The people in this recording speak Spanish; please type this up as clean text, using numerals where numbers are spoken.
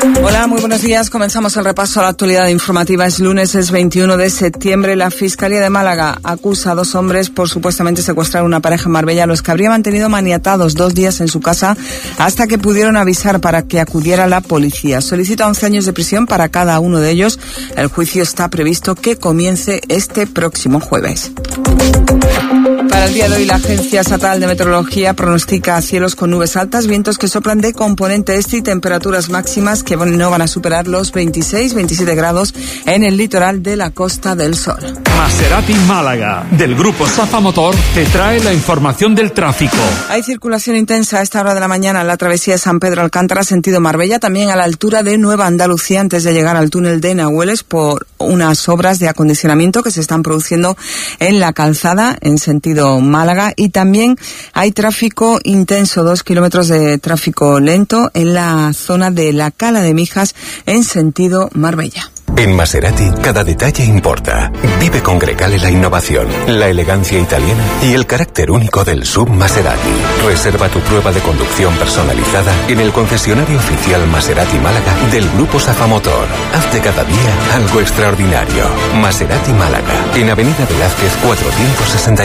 Hola, muy buenos días. Comenzamos el repaso a la actualidad informativa. Es lunes, es 21 de septiembre. La Fiscalía de Málaga acusa a 2 hombres por supuestamente secuestrar a una pareja en Marbella, los que habría mantenido maniatados 2 días en su casa hasta que pudieron avisar para que acudiera la policía. Solicita 11 años de prisión para cada uno de ellos. El juicio está previsto que comience este próximo jueves. Para el día de hoy, la Agencia Estatal de Meteorología pronostica cielos con nubes altas, vientos que soplan de componente este y temperaturas máximas que no van a superar los 26-27 grados en el litoral de la Costa del Sol. Maserati Málaga, del grupo Safa Motor, te trae la información del tráfico. Hay circulación intensa a esta hora de la mañana en la travesía de San Pedro Alcántara, sentido Marbella, también a la altura de Nueva Andalucía, antes de llegar al túnel de Nahueles, por unas obras de acondicionamiento que se están produciendo en la calzada en sentido Málaga, y también hay tráfico intenso, 2 kilómetros de tráfico lento en la zona de la Cala de Mijas en sentido Marbella. En Maserati, cada detalle importa. Vive con Grecale la innovación, la elegancia italiana y el carácter único del SUV Maserati. Reserva tu prueba de conducción personalizada en el concesionario oficial Maserati Málaga del Grupo Safa Motor. Haz de cada día algo extraordinario. Maserati Málaga, en Avenida Velázquez 460.